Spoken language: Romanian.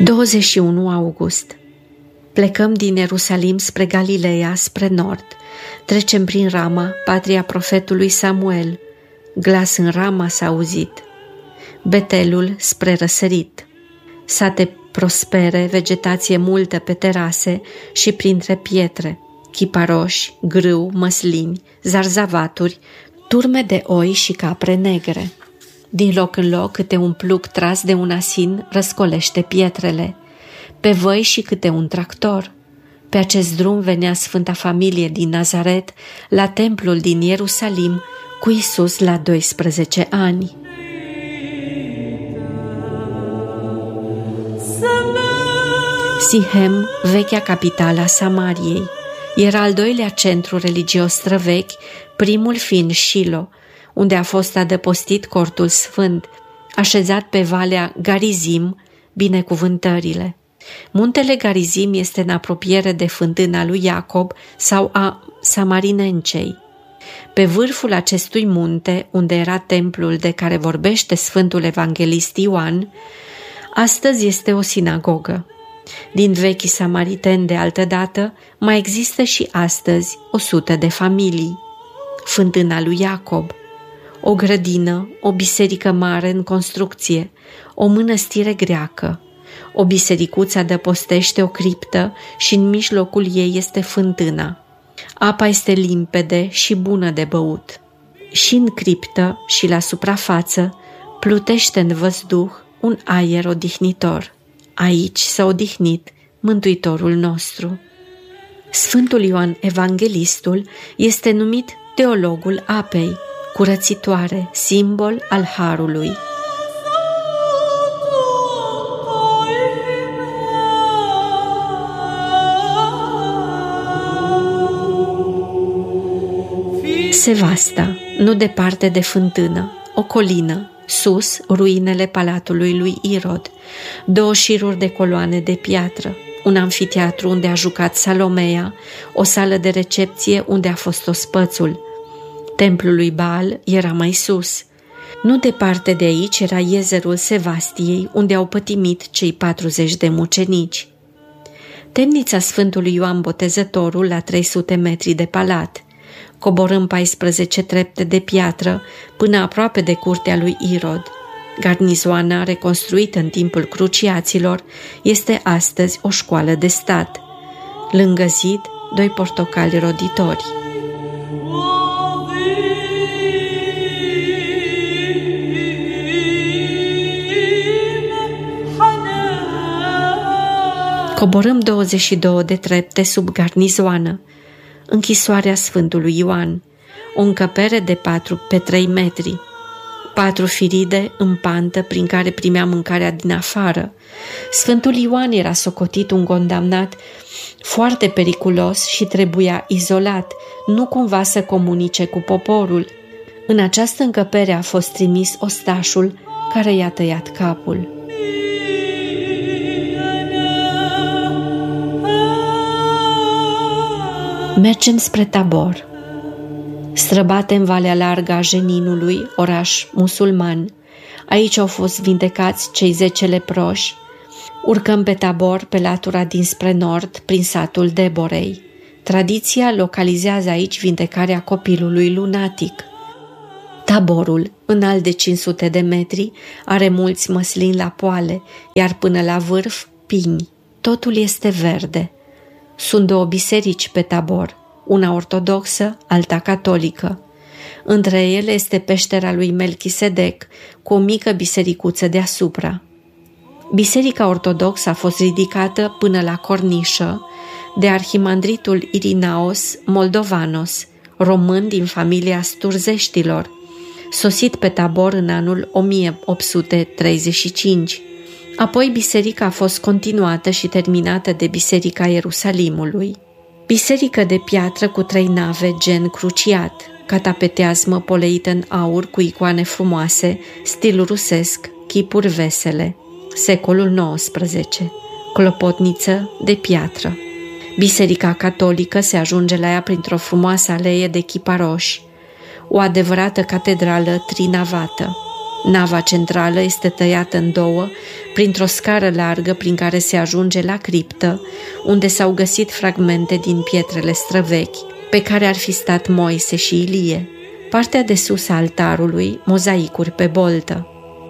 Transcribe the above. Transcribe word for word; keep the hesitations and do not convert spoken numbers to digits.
douăzeci și unu august. Plecăm din Ierusalim spre Galileea, spre nord. Trecem prin Rama, patria profetului Samuel. Glas în Rama s-a auzit. Betelul spre răsărit. Sate prospere, vegetație multă pe terase și printre pietre, chiparoși, grâu, măslini, zarzavaturi, turme de oi și capre negre. Din loc în loc câte un plug tras de un asin răscolește pietrele, pe văi și câte un tractor. Pe acest drum venea Sfânta Familie din Nazaret la templul din Ierusalim cu Iisus la doisprezece ani. Sihem, vechea capitală a Samariei, era al doilea centru religios străvechi, primul fiind Shilo, unde a fost adăpostit cortul sfânt, așezat pe valea Garizim, binecuvântările. Muntele Garizim este în apropiere de fântâna lui Iacob sau a Samarinencei. Pe vârful acestui munte, unde era templul de care vorbește Sfântul Evanghelist Ioan, astăzi este o sinagogă. Din vechii samariteni de altădată, mai există și astăzi o sută de familii. Fântâna lui Iacob, o grădină, o biserică mare în construcție, o mănăstire greacă. O bisericuță adăpostește o criptă și în mijlocul ei este fântâna. Apa este limpede și bună de băut. Și în criptă și la suprafață plutește în văzduh un aer odihnitor. Aici s-a odihnit Mântuitorul nostru. Sfântul Ioan Evanghelistul este numit teologul apei, curățitoare, simbol al harului. Sevasta, nu departe de fântână, o colină, sus ruinele palatului lui Irod, două șiruri de coloane de piatră, un amfiteatru unde a jucat Salomea, o sală de recepție unde a fost ospățul. Templul lui Baal era mai sus. Nu departe de aici era iezerul Sevastiei, unde au pătimit cei patruzeci de mucenici. Temnița Sfântului Ioan Botezătorul la trei sute metri de palat. Coborâm paisprezece trepte de piatră până aproape de curtea lui Irod. Garnizoana, reconstruită în timpul cruciaților, este astăzi o școală de stat. Lângă zid, doi portocali roditori. Coborâm douăzeci și două de trepte sub garnizoană. Închisoarea Sfântului Ioan, o încăpere de patru pe trei metri, patru firide în pantă prin care primea mâncarea din afară. Sfântul Ioan era socotit un condamnat foarte periculos și trebuia izolat, nu cumva să comunice cu poporul. În această încăpere a fost trimis ostașul care i-a tăiat capul. Mergem spre Tabor. Străbate în valea largă a Jeninului, oraș musulman. Aici au fost vindecați cei zece leproși. Urcăm pe Tabor, pe latura dinspre nord, prin satul Deborei. Tradiția localizează aici vindecarea copilului lunatic. Taborul, înalt de cinci sute de metri, are mulți măslini la poale, iar până la vârf, pini. Totul este verde. Sunt două biserici pe Tabor, una ortodoxă, alta catolică. Între ele este peștera lui Melchisedec, cu o mică bisericuță deasupra. Biserica ortodoxă a fost ridicată până la cornișă de arhimandritul Irinaos Moldovanos, român din familia Sturzeștilor, sosit pe Tabor în anul o mie opt sute treizeci și cinci. Apoi biserica a fost continuată și terminată de Biserica Ierusalimului. Biserică de piatră cu trei nave, gen cruciat, catapeteazmă poleită în aur cu icoane frumoase, stil rusesc, chipuri vesele, secolul nouăsprezece, clopotniță de piatră. Biserica catolică se ajunge la ea printr-o frumoasă alee de chiparoși, o adevărată catedrală trinavată. Nava centrală este tăiată în două printr-o scară largă prin care se ajunge la criptă, unde s-au găsit fragmente din pietrele străvechi, pe care ar fi stat Moise și Ilie. Partea de sus a altarului, mozaicuri pe boltă.